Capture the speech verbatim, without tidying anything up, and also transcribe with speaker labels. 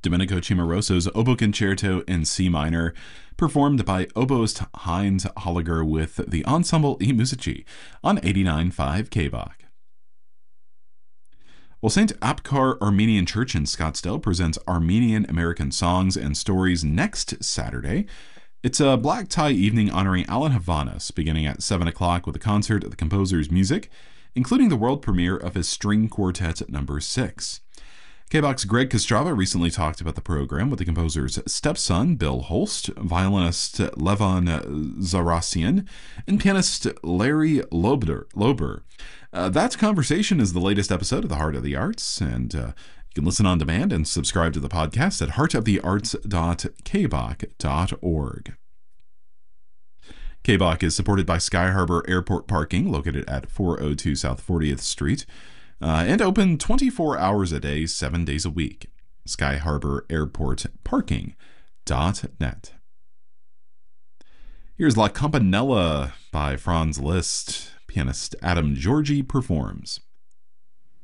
Speaker 1: Domenico Cimaroso's Oboe Concerto in C minor, performed by oboist Heinz Holliger with the Ensemble I Musici on eighty-nine point five K B O C. Well, Saint Apkar Armenian Church in Scottsdale presents Armenian American Songs and Stories next Saturday. It's a black tie evening honoring Alan Havanas, beginning at seven o'clock with a concert of the composer's music, including the world premiere of his string quartet number six. K B O C's Greg Kostrava recently talked about the program with the composer's stepson, Bill Holst, violinist Levon Zarassian, and pianist Larry Lober. Lober. Uh, that conversation is the latest episode of The Heart of the Arts, and uh, you can listen on demand and subscribe to the podcast at heart of the arts dot k b o c dot org. K B O C is supported by Sky Harbor Airport Parking, located at four oh two South fortieth Street, uh, and open twenty-four hours a day, seven days a week. Sky Harbor Airport Parking dot net. Here's La Campanella by Franz Liszt. Pianist Adam Georgi performs.